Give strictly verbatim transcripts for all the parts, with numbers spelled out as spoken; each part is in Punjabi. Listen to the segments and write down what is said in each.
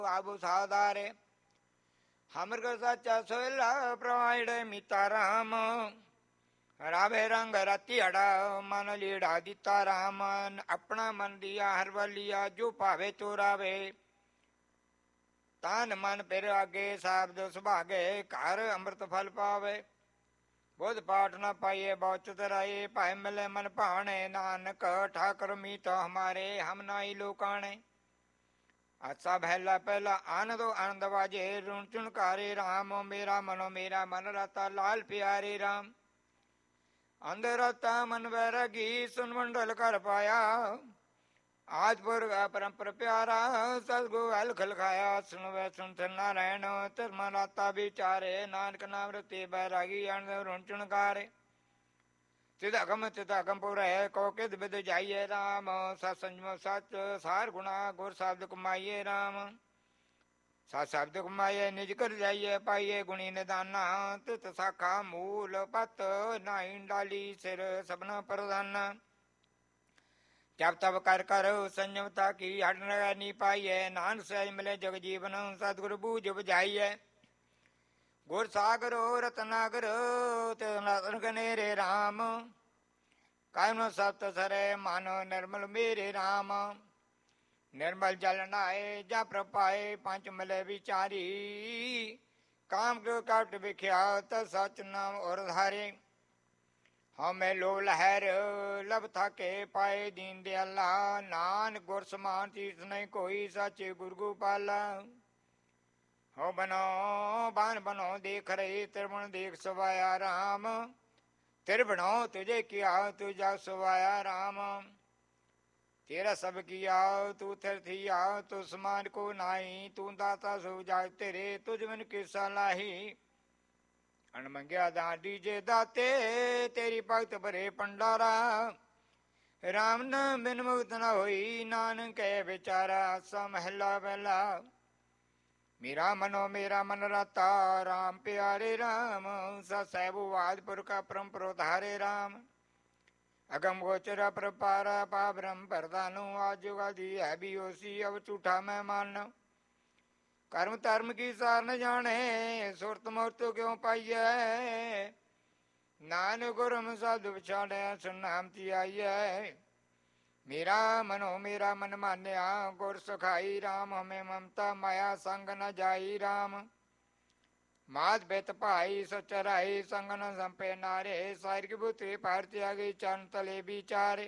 ਆਬੂ ਸਾਦਾਰੇ ਹਮਰ ਕੋ ਸੱਚਾ ਸੋਇਲਾ ਪ੍ਰਵਾਇੜ ਮੀਤਾ ਰਾਮ ਰਾਵੇ ਰੰਗ ਰਤੀ ਅੜਾ ਮਨ ਲੀੜਾ ਦਿੱਤਾ ਰਾਮ ਆਪਣਾ ਮਨ ਦੀਆ ਹਰ ਵਲੀਆ ਜੋ ਭਾਵੇ ਚੋਰਾਵੇ ਤਨ ਮਨ ਫਿਰ ਆਗੇ ਸਾਬਦ ਸੁਭਾਗੇ ਘਰ ਅੰਮ੍ਰਿਤ ਫਲ ਪਾਵੇ ਬੁੱਧ ਪਾਠ ਨਾ ਪਾਈਏ ਬਹੁਤ ਚਤਰਾਏ ਭਾਇ ਮਿਲੇ ਮਨ ਭਾਣੇ ਨਾਨਕ ਠਾਕੁਰ ਮੀਤ ਹਮਾਰੇ ਹਮ ਨਾਈ ਲੋਕਾਣੇ ਆਸਾ ਪਹਿਲਾ ਪਹਿਲਾ ਆਨੰਦੋ ਆਨੰਦ ਵਾਜੇ ਰੁਣ ਚੁਣਕਾਰੇ ਰਾਮ ਮੇਰਾ ਮਨੋ ਮੇਰਾ ਮਨ ਰਤਾ ਲਾਲ ਪਿਆਰੇ ਰਾਮ ਅੰਦਰ ਰਤਾ ਮਨ ਵੈਰਾਗੀ ਸੁਨ ਮੰਡਲ ਕਰ ਪਾਇਆ ਆਜਪੁਰ ਪਰੰਪਰ ਪਿਆਰਾ ਸਤਿਗੁਰੂ ਅਲਖ ਲਖਾਇਆ ਸੁਣ ਵੈ ਸੁਣ ਨਾਰਾਇਣ ਧਰਮ ਰਾਤਾ ਵਿਚਾਰੇ ਨਾਨਕ ਨਾਮ ਰਤੇ ਬੈਰਾਗੀ ਆਨੰਦ ਰੁਣ ਚੁਣਕਾਰੇ ਤਿਦਗਮ ਤਿਦਗਮ ਪੁਰੈ ਕੋ ਕਿਦ ਬਿਦ ਜਾਈਏ ਰਾਮ ਸਤ ਸੰਜਮ ਸਚ ਸਾਰ ਗੁਣਾ ਗੁਰ ਸ਼ਬਦ ਕਮਾਈਏ ਰਾਮ ਸਤ ਸ਼ਬਦ ਕਮਾਈਏ ਨਿਜ ਕਰ ਜਾਈਏ ਪਾਈਏ ਗੁਣੀ ਨਿਦਾਨਾ ਤਿਤ ਸਾਖਾ ਮੂਲ ਪਤ ਨਾਈ ਡਾਲੀ ਸਿਰ ਸਭਨਾ ਪ੍ਰਧਾਨਾ ਜਪ ਤਪ ਕਰ ਕਰ ਸੰਜਮਤਾ ਕੀ ਹਟ ਨੀ ਪਾਈਏ ਨਾਨਕ ਸਹਿਜ ਮਿਲੇ ਜਗ ਜੀਵਨ ਸਤਿਗੁਰ ਬੂਝ ਬੁਝਾਈਏ ਗੁਰ ਸਾਗਰੋ ਰਤਨਾਗਰ ਤੇ ਰਤਨ ਕਨੇਰੇ ਰਾਮ ਕਾਇਮ ਸਤ ਸਰੇ ਮਨ ਨਿਰਮਲ ਮੇਰੇ ਰਾਮ ਨਿਰਮਲ ਜਲ ਨਾਏ ਜਾ ਪ੍ਰਪਾਏ ਪੰਜ ਮਲੇ ਵਿਚਾਰੀ ਕਾਮ ਕੋ ਕਾਟ ਵਿਖਿਆਤ ਸਚ ਨਾਮ ਔਰ ਧਾਰੇ ਹਮੇ ਲੋ ਲਹਿਰ ਲਬ ਥਾਕੇ ਪਾਏ ਦੀਨ ਦਿਆਲਾ ਨਾਨਕ ਗੁਰ ਸਮਾਨ ਤੀਰਥ ਨਹੀਂ ਕੋਈ ਸੱਚੇ ਗੁਰ ਗੋਪਾਲਾ ਹੋ ਬਨੋ ਬਾਨ ਬਨੋ ਦੇਖ ਰਹੇ ਤਿਰਵਣ ਦੇਖ ਸਵਾਇਆ ਰਾਮ ਤਿਰਵਣੋ ਤੁਝੇ ਕੀਆ ਤੁਝਾ ਸਵਾਇਆ ਰਾਮ ਤੇਰਾ ਸਭ ਕੀਆ ਤੂੰ ਥਿਰ ਥੀਆ ਤੂੰ ਸਮਾਨ ਕੋ ਨਾਹੀ ਤੂੰ ਦਾਤਾ ਸੋ ਜਾ ਤੇਰੇ ਤੁਝ ਮਨ ਕਿਸਾ ਲਾਹੀ ਅਣ ਮੰਗਿਆ ਦਾਡੀ ਜੇ ਦਾਤੇ ਤੇਰੀ ਭਗਤ ਭਰੇ ਪੰਡਾਰਾ ਰਾਮ ਨਾਮ ਬਿਨ ਮੁਕਤ ਨਾ ਹੋਈ ਨਾਨਕ ਕਹਿ ਵਿਚਾਰਾ ਸਾ ਮਹਿਲਾ ਪਹਿਲਾ ਮੇਰਾ ਮਨੋ ਮੇਰਾ ਮਨ ਰਤਾ ਰਾਮ ਪਿਆਰੇ ਰਾਮ ਸਾ ਸਹਿਬੂ ਆਦਪੁਰ ਕਾ ਪਰੰਪਰੋ ਧਾਰੇ ਰਾਮ ਅਗਮ ਗੋਚਰਾ ਪ੍ਰਪਾਰਾ ਪਾ ਬ੍ਰਹਮ ਪ੍ਰਦਾਨੂ ਆਜੁਗਾਦੀ ਹੈ ਵੀ ਹੋਸੀ ਅਵ ਝੂਠਾ ਮੈਂ ਮੰਨ ਕਰਮ ਧਰਮ ਕੀ ਸਾਰ ਨ ਜਾਣੇ ਸੁਰਤ ਮੁਰਤ ਕਿਉ ਪਾਈਐ ਨਾਨਕ ਗੁਰਮ ਸਾਧ ਵਿਛਾੜਿਆ ਸੁਨਾਮਤੀ ਆਈਐ ਮੇਰਾ ਮਨੋ ਮੇਰਾ ਮਨ ਮਾਨਿਆ ਗੁਰ ਸੁਖਾਈ ਰਾਮ ਹਮੇ ਮਮਤਾ ਮਾਇਆ ਸੰਗ ਨ ਜਾਈ ਰਾਮ ਮਾਤ ਬਿਤ ਭਾਈ ਸਚਰਾਈ ਸੰਗ ਨ ਸੰਪੇ ਨਾਰੇ ਸਾਰ ਕੀ ਬੁੱਤੇ ਪਾਰ ਤਿਆਗੇ ਚਰਨ ਤਲੇ ਵਿਚਾਰੇ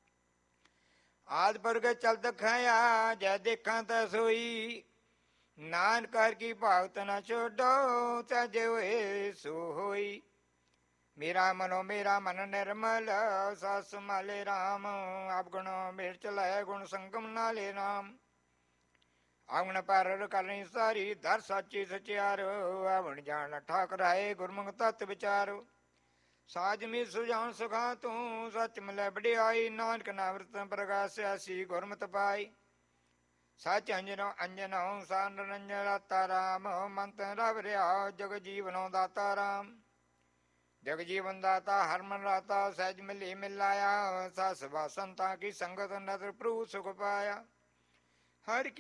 ਆਦ ਪਰਗ ਚਲ ਦਖਾਇਆ ਜੈ ਦੇਖਾਂ ਤਾ ਸੋਈ ਨਾਨਕ ਕਰ ਕੀ ਭਗਤ ਨ ਛੋਡੋ ਤਜੇ ਹੋਏ ਸੋ ਹੋਈ ਮੇਰਾ ਮਨੋ ਮੇਰਾ ਮਨ ਨਿਰਮਲ ਸਸ ਮਾਲੇ ਰਾਮ ਆਪ ਗੁਣ ਮੇਰ ਚਲਾਏ ਗੁਣ ਸੰਗਮ ਨਾਲੇ ਰਾਮ ਆਵਣ ਪਰ ਕਰਨੀ ਸਾਰੀ ਦਰ ਸਾਚੀ ਸਚਿਆਰੋ ਆਵਣ ਜਾਣ ਠਾਕੁਰ ਆਏ ਗੁਰਮੁਖ ਤਤ ਵਿਚਾਰੋ ਸਾਜ ਮੀ ਸੁਜਾਨ ਸੁਖਾ ਤੂੰ ਸਚ ਮਿਲੇ ਵਡਿਆਈ ਨਾਨਕ ਨਾਮ ਰਤਨ ਪ੍ਰਗਾਸਿਆ ਸੀ ਗੁਰਮਤਿ ਪਾਈ ਸਚ ਅੰਜਨੋ ਅੰਜਨੋ ਸਾਨ ਰੰਜਨ ਰਾਤਾ ਰਾਮ ਮੰਤ ਰਵ ਰਿਆ ਜਗ ਜੀਵਨੋ ਦਾਤਾ ਰਾਮ ਜਗ ਜੀਵਨ ਦਾਤਾ ਹਰਮਨ ਰਾਤਾ ਸਹਿਜ ਮਿਲੀ ਮਿਲਾਇਆ ਸਸ ਵਾਸੰਤਾ ਕੀ ਸੰਗਤ ਨਦਰ ਪ੍ਰਭੂ ਸੁਖ ਪਾਇਆ ਹਰ